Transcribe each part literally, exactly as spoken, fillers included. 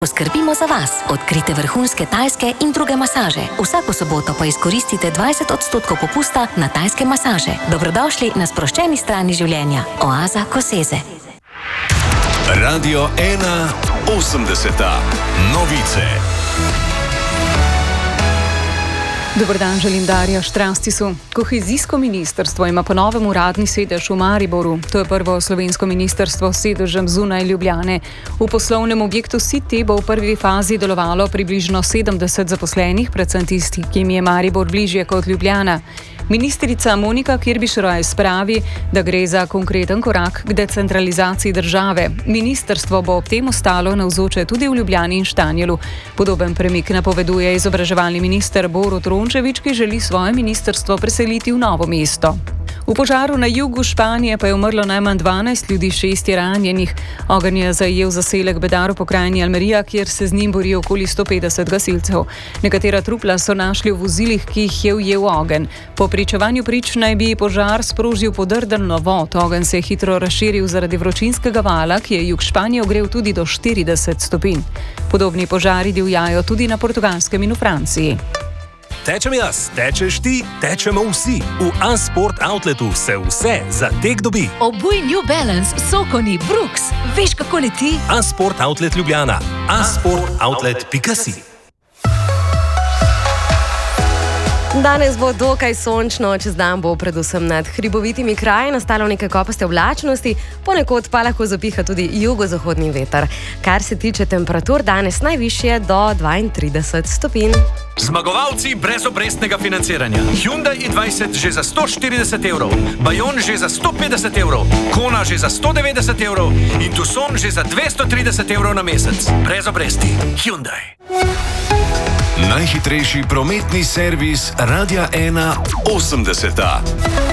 Poskrbimo za vas. Odkrite vrhunske tajske in druge masaže. Vsako soboto pa izkoristite dvajset odstotkov popusta na tajske masaže. Dobrodošli na sproščeni strani življenja. Oaza Koseze. Radio ena osemdeseta. Novice. Dober dan, želim Darja Štrastisu. Kohezijsko ministrstvo ima po novem uradni sedež v Mariboru. To je prvo slovensko ministrstvo s sedežem zunaj Ljubljane. V poslovnem objektu City bo v prvi fazi delovalo približno sedemdeset zaposlenih, predvsem tisti, ki jim je Maribor bližje kot Ljubljana. Ministrica Monika Kirbiš-Rojs pravi, da gre za konkreten korak k decentralizaciji države. Ministrstvo bo ob tem ostalo navzoče tudi v Ljubljani in Štanjelu. Podoben premik napoveduje izobraževalni minister Borut Rončević, ki želi svoje ministrstvo preseliti v Novo mesto. V požaru na jugu Španije pa je umrlo najmanj dvanajst ljudi, šest je ranjenih. Ogenj je zajel zaselek Bedar v pokrajini Almerija, kjer se z njim bori okoli sto petdeset gasilcev. Nekatera trupla so našli v vozilih, ki jih je ujel ogenj. Po pričevanju prič naj bi požar sprožil podrden vod. Ogenj se je hitro razširil zaradi vročinskega vala, ki je jug Španije ogrel tudi do štirideset stopinj. Podobni požari divjajo tudi na Portugalskem in v Franciji. Tečem jaz, tečeš ti, tečemo vsi. V A-Sport Outletu se vse za tek dobi. Obuj New Balance, Sokoni, Brooks. Veš, kako leti? A-Sport Outlet Ljubljana. a sport outlet pika si. Danes bo dokaj sončno, čez dan bo predvsem nad hribovitimi kraji nastalo nekaj kopaste oblačnosti, ponekod pa lahko zapiha tudi jugozahodni veter. Kar se tiče temperatur, danes najvišje do dvaintrideset stopinj. Zmagovalci brezobrestnega financiranja. Hyundai i dvajset že za sto štirideset evrov, Bayon že za sto petdeset evrov, Kona že za sto devetdeset evrov in Tucson že za dvesto trideset evrov na mesec. Brez obresti. Hyundai. Najhitrejši prometni servis Radia ena osemdeseta.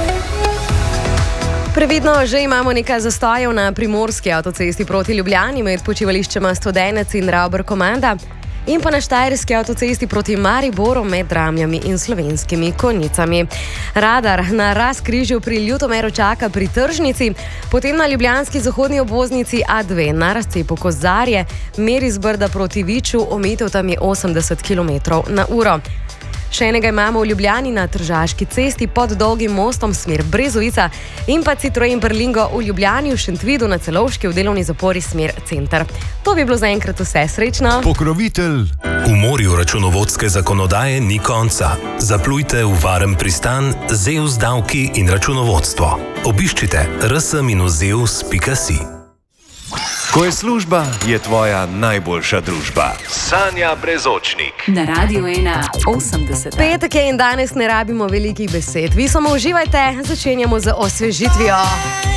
Previdno, že imamo nekaj zastojev na primorski avtocesti proti Ljubljani med počivališčema Studenec in Ravber Komanda in pa na štajerski avtocesti proti Mariboru med Dramljami in Slovenskimi Konjicami. Radar na razkrižju pri Ljutomeru čaka pri Tržnici, potem na ljubljanski zahodni obvoznici A dve na razcepu Kozarje, meri z Brda proti Viču, omejitev tam je osemdeset kilometrov na uro. Še enega imamo v Ljubljani na Tržaški cesti pod Dolgim mostom smer Brezovica in pa Citroen Berlingo v Ljubljani, v Šentvidu na Celovški v delovni zapori smer Center. To bi bilo zaenkrat vse. Srečno! Pokrovitelj. V morju računovodske zakonodaje ni konca. Zaplujte v varen pristan Zeus davki in računovodstvo. Obiščite r s minus zeus pika si. Ko je služba, je tvoja najboljša družba. Sanja Brezočnik. Na Radio ena osemdeset. Petek je in danes ne rabimo velikih besed. Vi samo uživajte, začenjamo z osvežitvijo.